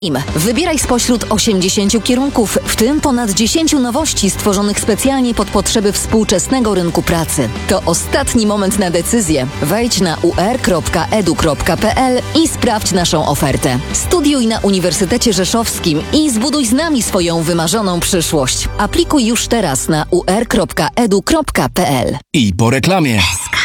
Wybieraj spośród 80 kierunków, w tym ponad 10 nowości stworzonych specjalnie pod potrzeby współczesnego rynku pracy. To ostatni moment na decyzję. Wejdź na ur.edu.pl i sprawdź naszą ofertę. Studiuj na Uniwersytecie Rzeszowskim i zbuduj z nami swoją wymarzoną przyszłość. Aplikuj już teraz na ur.edu.pl. I po reklamie.